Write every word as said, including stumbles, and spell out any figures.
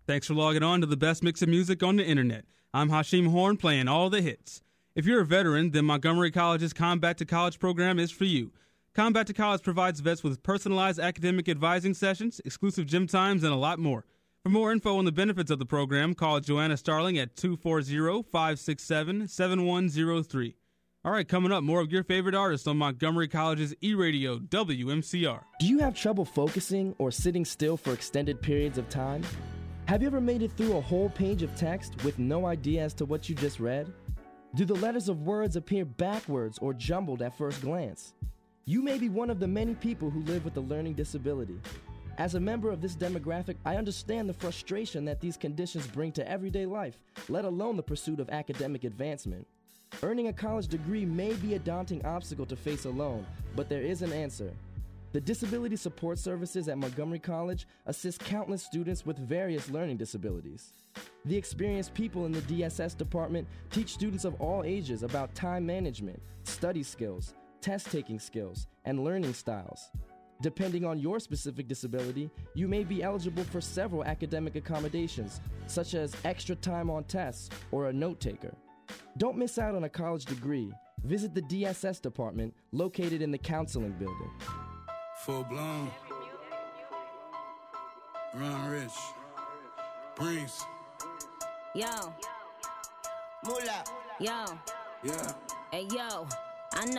Thanks for logging on to the best mix of music on the internet. I'm Hashim Horn, playing all the hits. If you're a veteran, then Montgomery College's Combat to College program is for you. Combat to College provides vets with personalized academic advising sessions, exclusive gym times, and a lot more. For more info on the benefits of the program, call Joanna Starling at two four zero, five six seven, seven one zero three. All right, coming up, more of your favorite artists on Montgomery College's E-Radio W M C R. Do you have trouble focusing or sitting still for extended periods of time? Have you ever made it through a whole page of text with no idea as to what you just read? Do the letters of words appear backwards or jumbled at first glance? You may be one of the many people who live with a learning disability. As a member of this demographic, I understand the frustration that these conditions bring to everyday life, let alone the pursuit of academic advancement. Earning a college degree may be a daunting obstacle to face alone, but there is an answer. The Disability Support Services at Montgomery College assist countless students with various learning disabilities. The experienced people in the D S S department teach students of all ages about time management, study skills, test-taking skills, and learning styles. Depending on your specific disability, you may be eligible for several academic accommodations, such as extra time on tests or a note-taker. Don't miss out on a college degree. Visit the D S S department located in the counseling building. Full blown. Run Rich. Prince. Yo. Mula. Yo. Yeah. Hey, yo.